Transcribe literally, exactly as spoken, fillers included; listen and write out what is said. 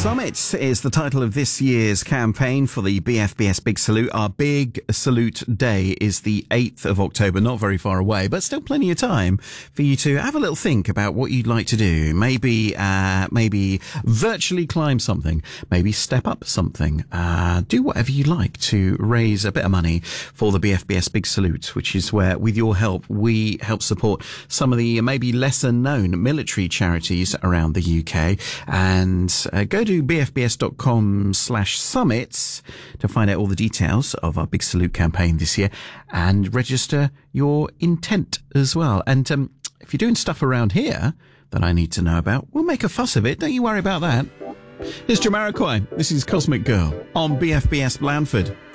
Summit is the title of this year's campaign for the B F B S Big Salute. Our Big Salute Day is the eighth of October, not very far away, but still plenty of time for you to have a little think about what you'd like to do. Maybe, uh, maybe virtually climb something, maybe step up something, uh, do whatever you like to raise a bit of money for the B F B S Big Salute, which is where, with your help, we help support some of the maybe lesser known military charities around the U K. And uh, go to bfbs.com slash summits to find out all the details of our Big Salute campaign this year and register your intent as well. And um, if you're doing stuff around here that I need to know about, we'll make a fuss of it. Don't you worry about that. It's Jamiroquai. This is Cosmic Girl on B F B S Blandford.